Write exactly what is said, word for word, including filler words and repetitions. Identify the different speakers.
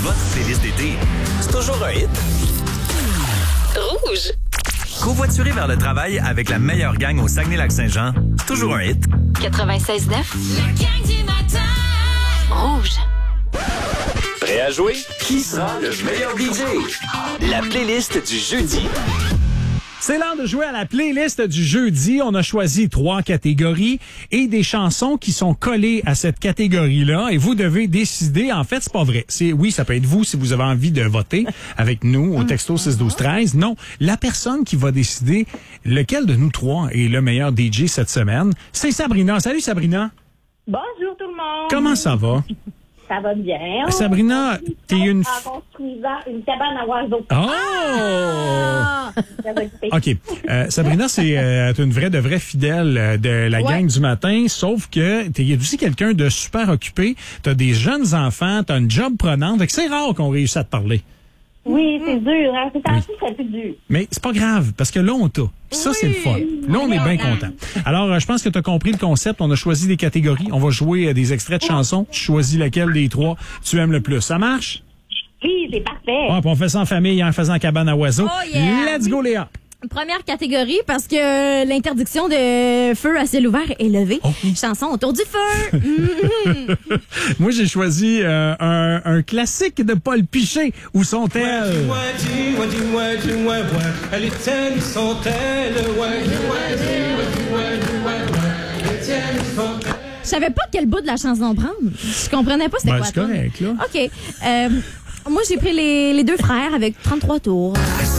Speaker 1: votre playlist d'été. C'est toujours un hit.
Speaker 2: Rouge.
Speaker 1: Covoiturer vers le travail avec la meilleure gang au Saguenay-Lac-Saint-Jean. Toujours un hit.
Speaker 2: quatre-vingt-seize neuf. La gang du matin. Rouge.
Speaker 1: Prêt à jouer? Qui sera le meilleur D J? La playlist du jeudi.
Speaker 3: C'est l'heure de jouer à la playlist du jeudi. On a choisi trois catégories et des chansons qui sont collées à cette catégorie-là. Et vous devez décider. En fait, c'est pas vrai. C'est, oui, ça peut être vous si vous avez envie de voter avec nous au texto six douze treize. Non, la personne qui va décider lequel de nous trois est le meilleur D J cette semaine, c'est Sabrina. Salut Sabrina.
Speaker 4: Bonjour tout le monde.
Speaker 3: Comment ça va?
Speaker 4: Ça va bien.
Speaker 3: Sabrina, t'es une...
Speaker 4: En construisant une cabane à oiseaux.
Speaker 3: Oh! OK. Euh, Sabrina, c'est euh, une vraie de vraie fidèle euh, de la
Speaker 4: Ouais.
Speaker 3: gang du matin, sauf que t'es aussi quelqu'un de super occupé. T'as des jeunes enfants, t'as une job prenante. Fait que c'est rare qu'on réussisse à te parler.
Speaker 4: Oui, c'est dur. Hein? C'est ainsi, c'est plus dur.
Speaker 3: Mais c'est pas grave, parce que là, on t'a. Puis ça, c'est le fun. Là, on est bien content. Alors, euh, je pense que tu as compris le concept. On a choisi des catégories. On va jouer euh, des extraits de chansons. Tu choisis laquelle des trois tu aimes le plus. Ça marche?
Speaker 4: Oui, c'est parfait.
Speaker 3: Ah, puis on fait ça en famille en faisant cabane à oiseaux.
Speaker 5: Oh, yeah.
Speaker 3: Let's go, Léa!
Speaker 5: Première catégorie, parce que l'interdiction de feu à ciel ouvert est levée.
Speaker 3: Oh.
Speaker 5: Chanson autour du feu. Mhm.
Speaker 3: Moi, j'ai choisi euh, un, un classique de Paul Piché. Où sont-elles?
Speaker 6: Dis-moi, dis-moi, dis-moi, dis-moi, dis-moi, elle est telle, ils sont telles, ouais, dis-moi, dis-moi, dis-moi, dis-moi, dis-moi, elle est telle, ils sont telles.
Speaker 5: Je savais pas quel bout de la chanson prendre. Je comprenais pas c'était
Speaker 3: Ben,
Speaker 5: quoi.
Speaker 3: c'est
Speaker 5: la tune.
Speaker 3: correct, là.
Speaker 5: OK. Euh, moi, j'ai pris les, les deux frères avec trente-trois tours.